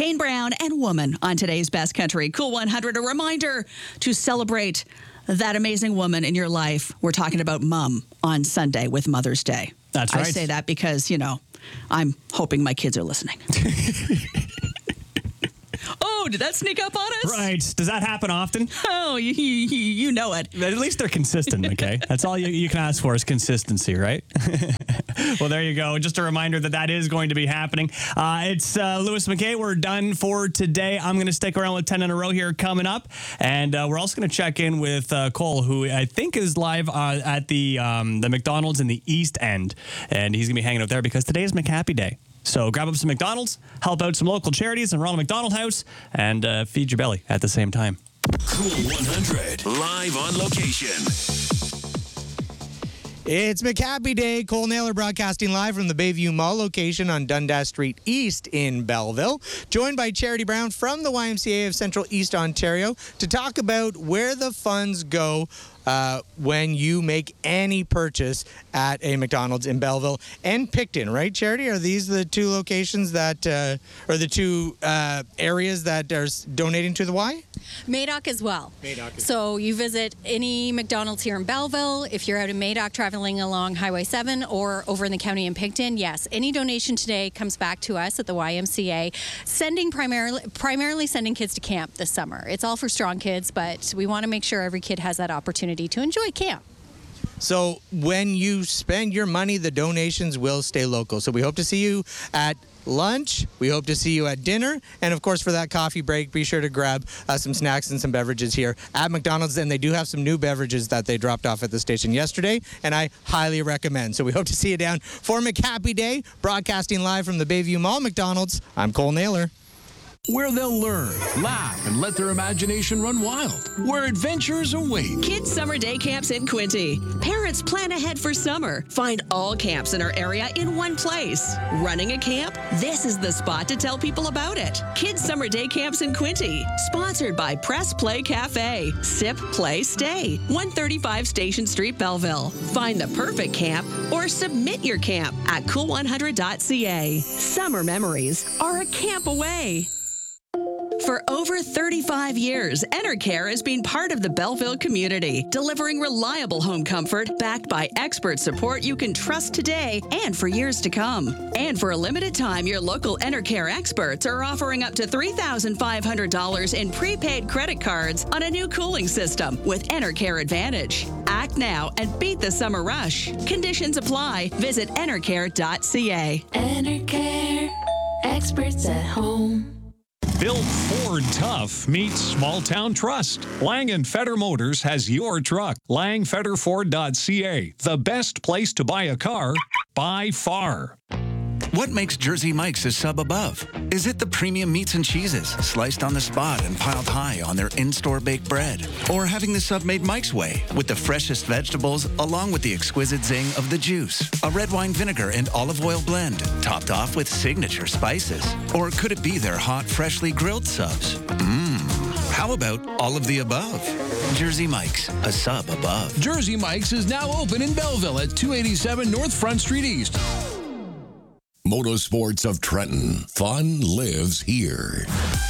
Kane Brown and Woman on today's Best Country Cool 100. A reminder to celebrate that amazing woman in your life. We're talking about Mom on Sunday with Mother's Day. That's right. I say that because, I'm hoping my kids are listening. Oh, did that sneak up on us? Right. Does that happen often? Oh, you know it. At least they're consistent, okay? That's all you can ask for is consistency, right? Well, there you go. Just a reminder that is going to be happening. It's Louis McKay. We're done for today. I'm going to stick around with 10 in a row here coming up. And we're also going to check in with Cole, who I think is live at the McDonald's in the East End. And he's going to be hanging out there because today is McHappy Day. So grab up some McDonald's, help out some local charities in Ronald McDonald House, and feed your belly at the same time. Cool 100, live on location. It's McHappy Day. Cole Naylor broadcasting live from the Bayview Mall location on Dundas Street East in Belleville. Joined by Charity Brown from the YMCA of Central East Ontario to talk about where the funds go when you make any purchase at a McDonald's in Belleville and Picton, right, Charity? Are these the two locations that, or the two areas that are donating to the Y? Madoc as well. So you visit any McDonald's here in Belleville. If you're out in Madoc traveling along Highway 7 or over in the county in Picton, yes, any donation today comes back to us at the YMCA, primarily sending kids to camp this summer. It's all for strong kids, but we want to make sure every kid has that opportunity to enjoy camp. So when you spend your money, the donations will stay local. So we hope to see you at lunch. We hope to see you at dinner. And of course, for that coffee break, be sure to grab some snacks and some beverages here at McDonald's. And they do have some new beverages that they dropped off at the station yesterday, and I highly recommend. So we hope to see you down for McHappy Day, broadcasting live from the Bayview Mall McDonald's. I'm Cole Naylor. Where they'll learn, laugh, and let their imagination run wild. Where adventures await. Kids Summer Day Camps in Quinte. Parents plan ahead for summer. Find all camps in our area in one place. Running a camp? This is the spot to tell people about it. Kids Summer Day Camps in Quinte. Sponsored by Press Play Cafe. Sip, play, stay. 135 Station Street, Belleville. Find the perfect camp or submit your camp at cool100.ca. Summer memories are a camp away. For over 35 years, Enercare has been part of the Belleville community, delivering reliable home comfort backed by expert support you can trust today and for years to come. And for a limited time, your local Enercare experts are offering up to $3,500 in prepaid credit cards on a new cooling system with Enercare Advantage. Act now and beat the summer rush. Conditions apply. Visit enercare.ca. Enercare, experts at home. Build Ford Tough meets Small Town Trust. Lang & Feder Motors has your truck. langfederford.ca, the best place to buy a car by far. What makes Jersey Mike's a sub above? Is it the premium meats and cheeses sliced on the spot and piled high on their in-store baked bread? Or having the sub made Mike's way with the freshest vegetables along with the exquisite zing of the juice? A red wine vinegar and olive oil blend topped off with signature spices? Or could it be their hot, freshly grilled subs? How about all of the above? Jersey Mike's, a sub above. Jersey Mike's is now open in Belleville at 287 North Front Street East. Motorsports of Trenton. Fun lives here.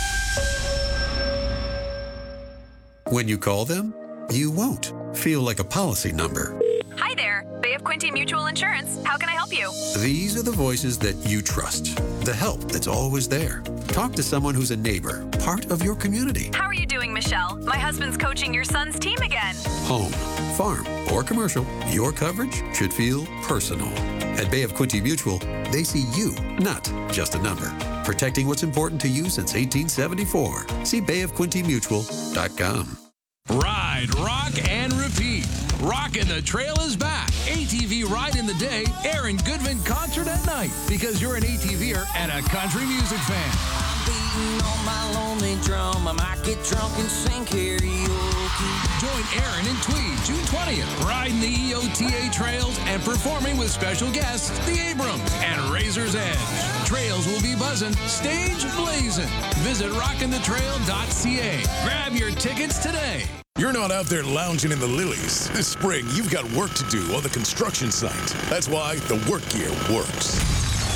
When you call them, you won't feel like a policy number. Hi there, Bay of Quinte Mutual Insurance. How can I help you? These are the voices that you trust, the help that's always there. Talk to someone who's a neighbor, part of your community. How are you doing, Michelle? My husband's coaching your son's team again. Home, farm, or commercial, your coverage should feel personal. At Bay of Quinte Mutual, they see you, not just a number. Protecting what's important to you since 1874. See bayofquintemutual.com. Ride, rock, and repeat. Rockin' the Trail is back. ATV Ride in the Day, Aaron Goodman Concert at Night. Because you're an ATVer and a country music fan. I'm beating on my lonely drum. I might get drunk and sing karaoke. Join Aaron and Tweed June 20th, riding the EOTA trails and performing with special guests, the Abrams and Razor's Edge. Trails will be buzzing, stage blazing. Visit rockinthetrail.ca. Grab your tickets today. You're not out there lounging in the lilies. This spring, you've got work to do on the construction site. That's why the work gear works.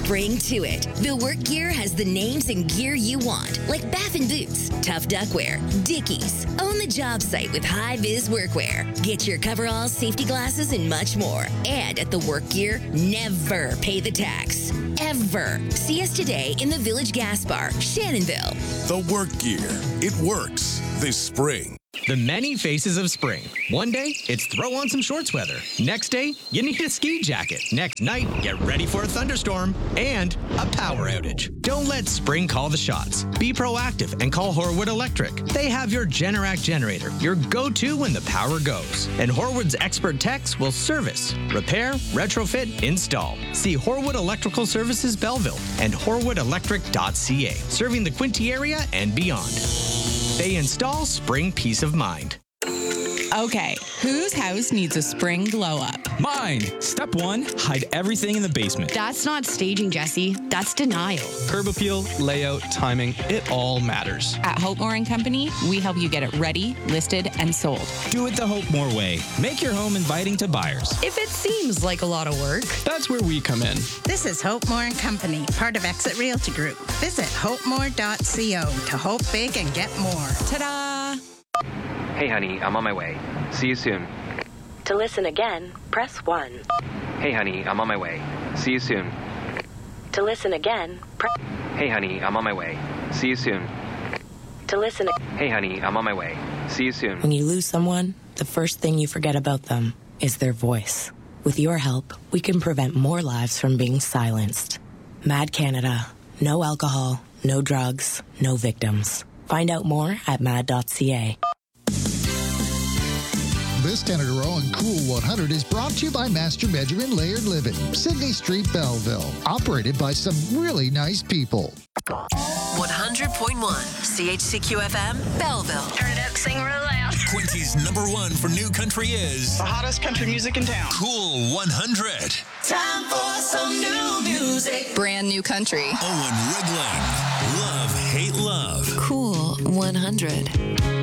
spring to it. The work gear has the names and gear you want, like Baffin Boots, Tough Duckwear, Dickies. Own the job site with high-vis workwear. Get your coveralls, safety glasses, and much more. And at the work gear, never pay the tax. Ever. See us today in the Village Gas Bar, Shannonville. The work gear. It works this spring. The many faces of spring. One day, it's throw on some shorts weather. Next day, you need a ski jacket. Next night, get ready for a thunderstorm and a power outage. Don't let spring call the shots. Be proactive and call Horwood Electric. They have your Generac generator, your go-to when the power goes. And Horwood's expert techs will service, repair, retrofit, install. See Horwood Electrical Services Belleville and horwoodelectric.ca, serving the Quinte area and beyond. They install spring peace of mind. Okay, whose house needs a spring glow up? Mine. Step 1, hide everything in the basement. That's not staging, Jesse. That's denial. Curb appeal, layout, timing, it all matters. At Hope Moore & Company, we help you get it ready, listed, and sold. Do it the Hope Moore way. Make your home inviting to buyers. If it seems like a lot of work, that's where we come in. This is Hope Moore & Company, part of Exit Realty Group. Visit hopemore.co to hope big and get more. Ta-da! Hey, honey, I'm on my way. See you soon. To listen again, press 1. Hey, honey, I'm on my way. See you soon. To listen again, press... Hey, honey, I'm on my way. See you soon. To listen... Hey, honey, I'm on my way. See you soon. When you lose someone, the first thing you forget about them is their voice. With your help, we can prevent more lives from being silenced. Mad Canada. No alcohol, no drugs, no victims. Find out more at mad.ca. This Canada Row and Cool 100 is brought to you by Master Benjamin Laird Living, Sydney Street, Belleville. Operated by some really nice people. 100.1 CHCQ FM, Belleville. Turn it up, sing real loud. Quinty's #1 for new country is the hottest country music in town. Cool 100. Time for some new music. Brand new country. Owen Rigling. Love, Hate, Love. Cool 100.